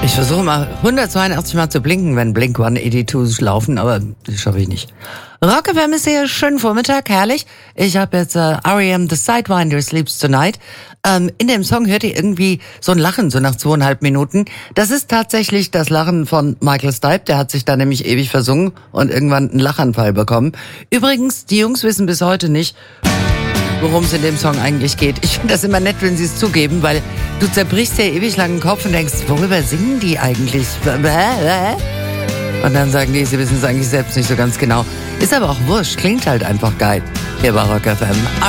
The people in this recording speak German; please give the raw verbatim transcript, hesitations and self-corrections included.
Ich versuche mal hundertzweiundachtzig Mal zu blinken, wenn Blink hundertzweiundachtzig laufen, aber das schaffe ich nicht. Rock F M ist hier, schönen Vormittag, herrlich. Ich habe jetzt äh, R E M The Sidewinder Sleeps Tonight. Ähm, in dem Song hört ihr irgendwie so ein Lachen, so nach zweieinhalb Minuten. Das ist tatsächlich das Lachen von Michael Stipe, der hat sich da nämlich ewig versungen und irgendwann einen Lachanfall bekommen. Übrigens, die Jungs wissen bis heute nicht, worum es in dem Song eigentlich geht. Ich finde das immer nett, wenn sie es zugeben, weil du zerbrichst dir ewig lang den Kopf und denkst, worüber singen die eigentlich? Und dann sagen die, sie wissen es eigentlich selbst nicht so ganz genau. Ist aber auch wurscht, klingt halt einfach geil. Hier bei Rock F M.